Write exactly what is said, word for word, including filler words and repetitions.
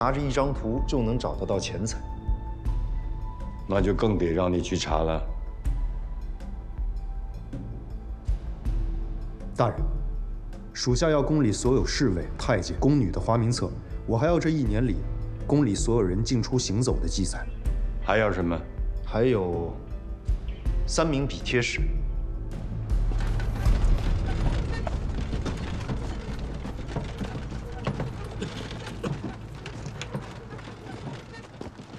拿着一张图就能找得到钱财。 那就更得让你去查了。 大人，属下要宫里所有侍卫、太监、宫女的花名册，我还要这一年里宫里所有人进出行走的记载。 还要什么？ 还有三名笔贴使。